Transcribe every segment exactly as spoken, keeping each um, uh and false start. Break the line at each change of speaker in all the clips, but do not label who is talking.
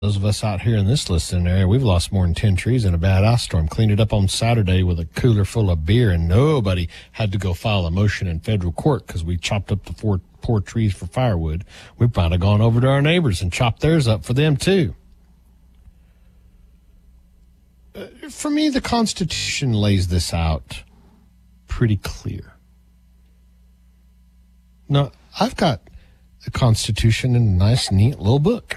Those of us out here in this listening area, we've lost more than ten trees in a bad ice storm. Cleaned it up on Saturday with a cooler full of beer, and nobody had to go file a motion in federal court because we chopped up the four poor trees for firewood. We might have gone over to our neighbors and chopped theirs up for them, too. Uh, for me, the Constitution lays this out pretty clear. Now, I've got the Constitution in a nice, neat little book.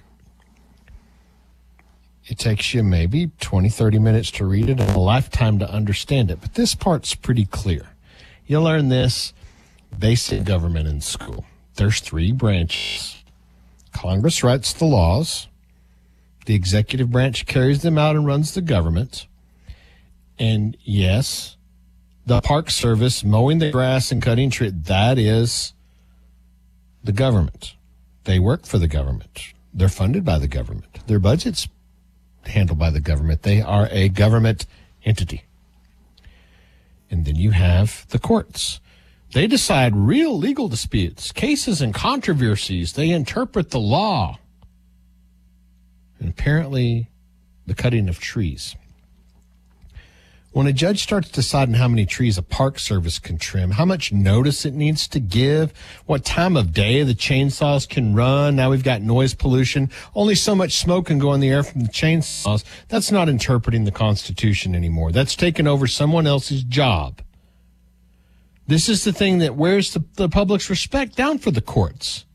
It takes you maybe twenty, thirty minutes to read it and a lifetime to understand it. But this part's pretty clear. You'll learn this basic government in school. There's three branches. Congress writes the laws. The executive branch carries them out and runs the government. And yes, the Park Service, mowing the grass and cutting trees, that is the government. They work for the government. They're funded by the government. Their budget's handled by the government. They are a government entity. And then you have the courts. They decide real legal disputes, cases and controversies. They interpret the law. And apparently the cutting of trees. When a judge starts deciding how many trees a Park Service can trim, how much notice it needs to give, what time of day the chainsaws can run, now we've got noise pollution, only so much smoke can go in the air from the chainsaws, that's not interpreting the Constitution anymore. That's taken over someone else's job. This is the thing that wears the, the public's respect down for the courts.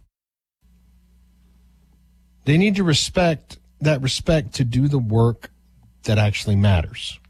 They need to respect that respect to do the work that actually matters.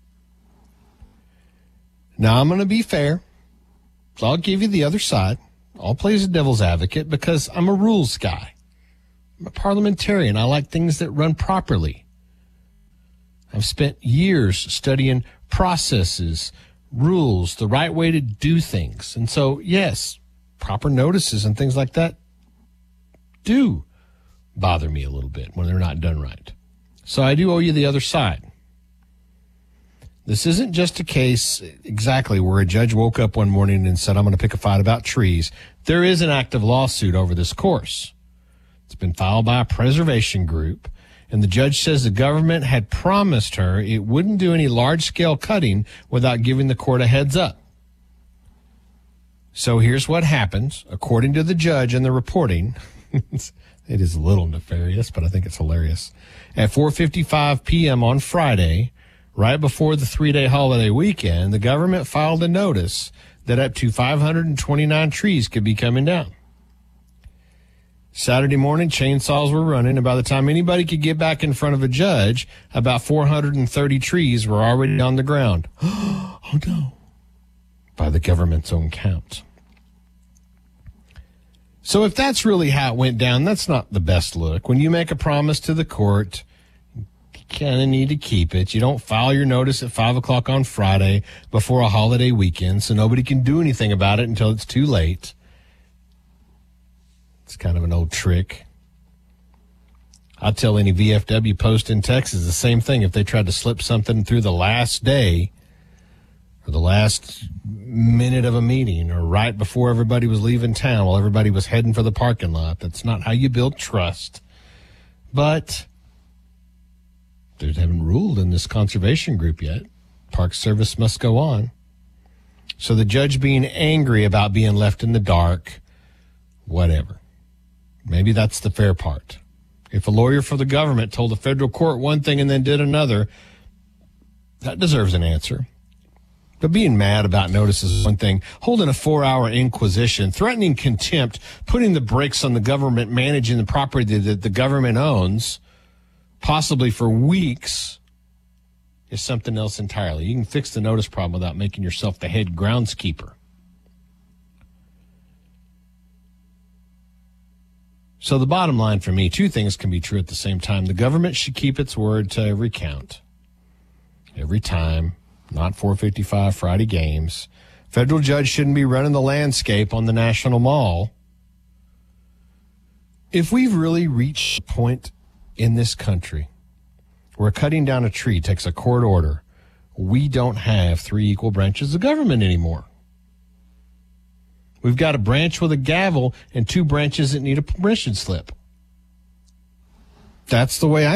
Now, I'm going to be fair, so I'll give you the other side. I'll play as a devil's advocate because I'm a rules guy. I'm a parliamentarian. I like things that run properly. I've spent years studying processes, rules, the right way to do things. And so, yes, proper notices and things like that do bother me a little bit when they're not done right. So I do owe you the other side. This isn't just a case exactly where a judge woke up one morning and said, I'm going to pick a fight about trees. There is an active lawsuit over this course. It's been filed by a preservation group, and the judge says the government had promised her it wouldn't do any large-scale cutting without giving the court a heads up. So here's what happens, according to the judge and the reporting. It is a little nefarious, but I think it's hilarious. At four fifty-five p.m. on Friday, right before the three-day holiday weekend, the government filed a notice that up to five hundred twenty-nine trees could be coming down. Saturday morning, chainsaws were running, and by the time anybody could get back in front of a judge, about four hundred thirty trees were already on the ground. Oh, no. By the government's own count. So if that's really how it went down, that's not the best look. When you make a promise to the court, kind of need to keep it. You don't file your notice at five o'clock on Friday before a holiday weekend, so nobody can do anything about it until it's too late. It's kind of an old trick. I'll tell any V F W post in Texas the same thing. If they tried to slip something through the last day or the last minute of a meeting or right before everybody was leaving town while everybody was heading for the parking lot, that's not how you build trust. But they haven't ruled in this conservation group yet. Park Service must go on. So the judge being angry about being left in the dark, whatever. Maybe that's the fair part. If a lawyer for the government told the federal court one thing and then did another, that deserves an answer. But being mad about notices is one thing. Holding a four-hour inquisition, threatening contempt, putting the brakes on the government managing the property that the government owns, possibly for weeks, is something else entirely. You can fix the notice problem without making yourself the head groundskeeper. So the bottom line for me, two things can be true at the same time. The government should keep its word to every count, every time, not four fifty-five Friday games. Federal judge shouldn't be running the landscape on the National Mall. If we've really reached a point in this country where cutting down a tree takes a court order, we don't have three equal branches of government anymore. We've got a branch with a gavel and two branches that need a permission slip. That's the way I